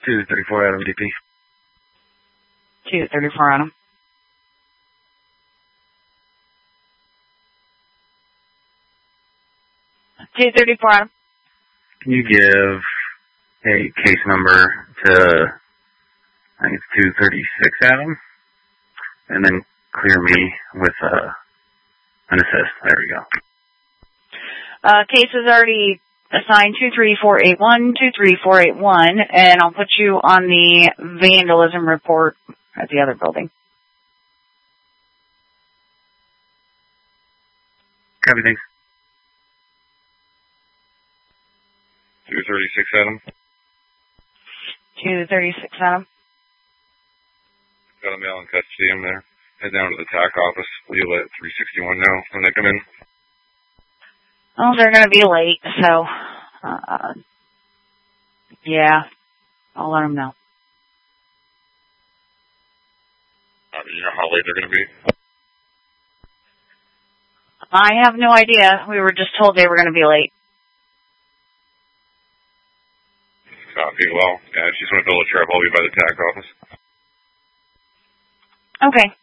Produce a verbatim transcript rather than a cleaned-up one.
two thirty-four Adam D P. two thirty-four Adam. two thirty-four Adam. Can you give a case number to, I think it's two thirty-six Adam, and then clear me with uh, an assist. There we go. Uh, case is already assigned two three four eight one, two three four eight one, and I'll put you on the vandalism report at the other building. Copy, thanks. two thirty-six Adam. two thirty-six Adam. Got a male in custody. I'm there. Head down to the T A C office. We'll at three sixty-one now when they come in. Oh, they're going to be late, so, uh, yeah, I'll let them know. Uh, you know how late they're going to be? I have no idea. We were just told they were going to be late. Copy. Well, yeah, if she's going to build a trap, I'll be by the T A C office. Okay.